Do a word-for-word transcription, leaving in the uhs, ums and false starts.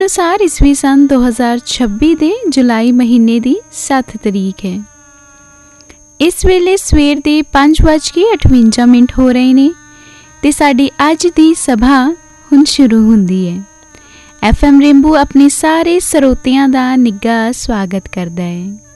अनुसार ईस्वी सन दो हज़ार छब्बी के जुलाई महीने की सत्त तरीक है। इस वेले सवेर के पाँच बज के अठवंजा मिनट हो रहे ने ते साडी अज की सभा हुण शुरू हुंदी है। एफ एम रेनबो अपने सारे सरोतियां का निੱਘਾ स्वागत करता है।